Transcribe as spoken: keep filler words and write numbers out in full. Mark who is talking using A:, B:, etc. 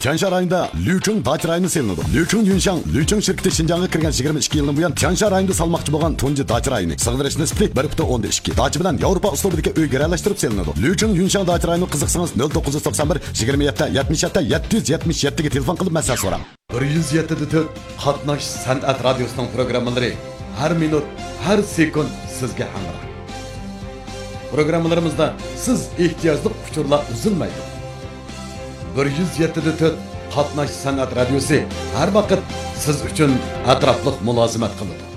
A: Tianshan rayonida Liucheng dacha rayoni selinadi. Liucheng Yunshang, Liucheng shirkati Xinjiangga kirgan yigirma ikki yildan buyon Tianshan rayonida salmoqchi bo'lgan tunji dacha rayoni. Sig'dirish nisbati bir butun o'ndan ikki. Dacha bilan Yevropa uslubidagi uy garalashtirib selinadi. Liucheng Yunshang dacha rayoni qiziqsangiz nol to'qqiz yuz to'qson bir yigirma yetti yetmish yetti yetti yuz yetmish yetti ga telefon qilib maslahat so'rang. bir yuz yetti to'rt Qatnash san'at radiosining programmalari har minut, har sekund sizga hamroh. Programmalarimizda siz ehtiyojli uchurlar uzilmaydi. bir yuz yetti to'rt Qatnash san'at radiosi har vaqt siz uchun atrofliq mulozimat qiladi.